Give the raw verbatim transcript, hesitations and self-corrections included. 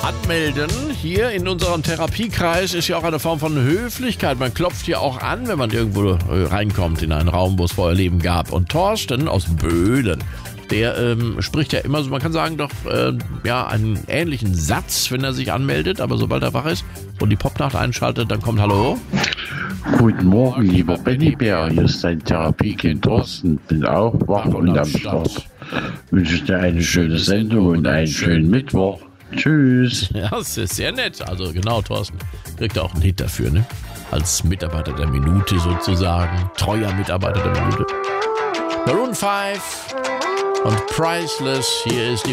Anmelden hier in unserem Therapiekreis ist ja auch eine Form von Höflichkeit. Man klopft ja auch an, wenn man irgendwo reinkommt in einen Raum, wo es vorher Leben gab. Und Thorsten aus Böhlen, der ähm, spricht ja immer so, man kann sagen, doch äh, ja einen ähnlichen Satz, wenn er sich anmeldet. Aber sobald er wach ist und die Popnacht einschaltet, dann kommt Hallo. Guten Morgen, lieber Bennybär. Hier ist dein Therapiekind Thorsten. Bin auch wach und am Start. Wünsche dir eine schöne Sendung und einen schönen Mittwoch. Tschüss. Ja, das ist sehr nett. Also genau, Thorsten kriegt auch einen Hit dafür, ne? Als Mitarbeiter der Minute sozusagen. Treuer Mitarbeiter der Minute. Maroon fünf und Priceless. Hier ist die